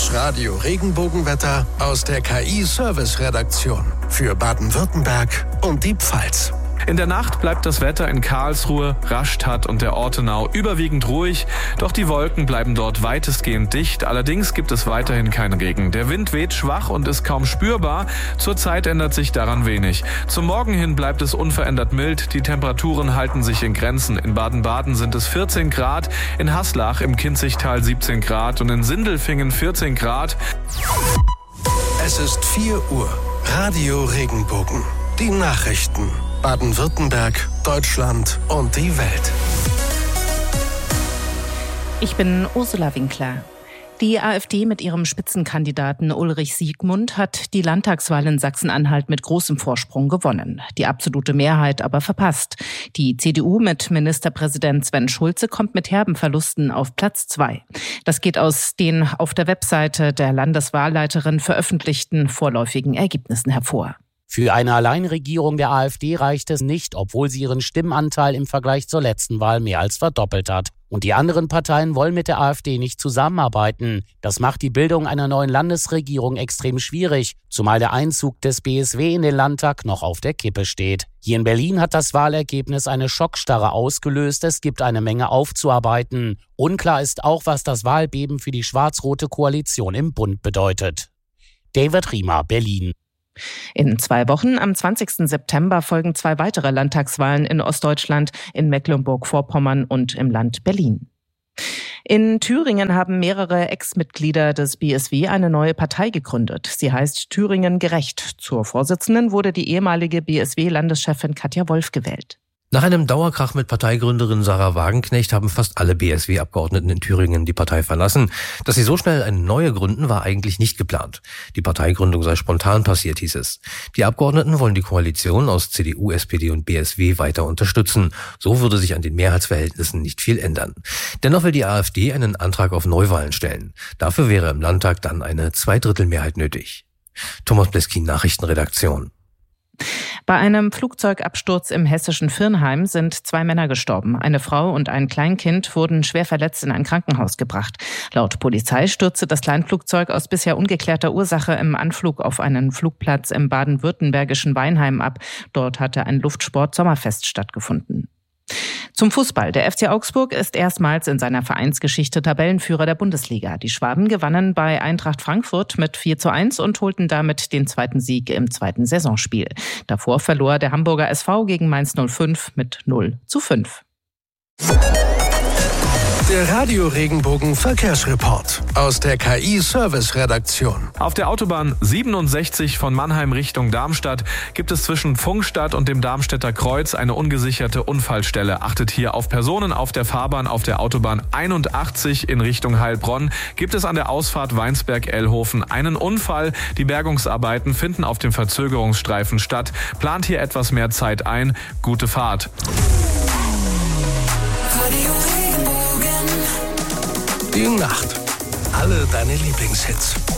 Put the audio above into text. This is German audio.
Das Radio Regenbogenwetter aus der KI-Service-Redaktion für Baden-Württemberg und die Pfalz. In der Nacht bleibt das Wetter in Karlsruhe, Rastatt und der Ortenau überwiegend ruhig, doch die Wolken bleiben dort weitestgehend dicht. Allerdings gibt es weiterhin keinen Regen. Der Wind weht schwach und ist kaum spürbar. Zurzeit ändert sich daran wenig. Zum Morgen hin bleibt es unverändert mild. Die Temperaturen halten sich in Grenzen. In Baden-Baden sind es 14 Grad, in Haslach im Kinzigtal 17 Grad und in Sindelfingen 14 Grad. Es ist 4 Uhr. Radio Regenbogen. Die Nachrichten. Baden-Württemberg, Deutschland und die Welt. Ich bin Ursula Winkler. Die AfD mit ihrem Spitzenkandidaten Ulrich Siegmund hat die Landtagswahl in Sachsen-Anhalt mit großem Vorsprung gewonnen. Die absolute Mehrheit aber verpasst. Die CDU mit Ministerpräsident Sven Schulze kommt mit herben Verlusten auf Platz 2. Das geht aus den auf der Webseite der Landeswahlleiterin veröffentlichten vorläufigen Ergebnissen hervor. Für eine Alleinregierung der AfD reicht es nicht, obwohl sie ihren Stimmenanteil im Vergleich zur letzten Wahl mehr als verdoppelt hat. Und die anderen Parteien wollen mit der AfD nicht zusammenarbeiten. Das macht die Bildung einer neuen Landesregierung extrem schwierig, zumal der Einzug des BSW in den Landtag noch auf der Kippe steht. Hier in Berlin hat das Wahlergebnis eine Schockstarre ausgelöst. Es gibt eine Menge aufzuarbeiten. Unklar ist auch, was das Wahlbeben für die schwarz-rote Koalition im Bund bedeutet. David Riemer, Berlin. In 2 Wochen, am 20. September, folgen 2 weitere Landtagswahlen in Ostdeutschland, in Mecklenburg-Vorpommern und im Land Berlin. In Thüringen haben mehrere Ex-Mitglieder des BSW eine neue Partei gegründet. Sie heißt Thüringen gerecht. Zur Vorsitzenden wurde die ehemalige BSW-Landeschefin Katja Wolf gewählt. Nach einem Dauerkrach mit Parteigründerin Sarah Wagenknecht haben fast alle BSW-Abgeordneten in Thüringen die Partei verlassen. Dass sie so schnell eine neue gründen, war eigentlich nicht geplant. Die Parteigründung sei spontan passiert, hieß es. Die Abgeordneten wollen die Koalition aus CDU, SPD und BSW weiter unterstützen. So würde sich an den Mehrheitsverhältnissen nicht viel ändern. Dennoch will die AfD einen Antrag auf Neuwahlen stellen. Dafür wäre im Landtag dann eine 2/3 nötig. Thomas Bleskin, Nachrichtenredaktion. Bei einem Flugzeugabsturz im hessischen Virnheim sind 2 Männer gestorben. Eine Frau und ein Kleinkind wurden schwer verletzt in ein Krankenhaus gebracht. Laut Polizei stürzte das Kleinflugzeug aus bisher ungeklärter Ursache im Anflug auf einen Flugplatz im baden-württembergischen Weinheim ab. Dort hatte ein Luftsport-Sommerfest stattgefunden. Zum Fußball. Der FC Augsburg ist erstmals in seiner Vereinsgeschichte Tabellenführer der Bundesliga. Die Schwaben gewannen bei Eintracht Frankfurt mit 4:1 und holten damit den 2. Sieg im 2. Saisonspiel. Davor verlor der Hamburger SV gegen Mainz 05 mit 0:5. Der Radio Regenbogen Verkehrsreport aus der KI-Service-Redaktion. Auf der Autobahn 67 von Mannheim Richtung Darmstadt gibt es zwischen Pfungstadt und dem Darmstädter Kreuz eine ungesicherte Unfallstelle. Achtet hier auf Personen auf der Fahrbahn. Auf der Autobahn 81 in Richtung Heilbronn gibt es an der Ausfahrt Weinsberg-Ellhofen einen Unfall. Die Bergungsarbeiten finden auf dem Verzögerungsstreifen statt. Plant hier etwas mehr Zeit ein. Gute Fahrt. Die Nacht. Alle deine Lieblingshits.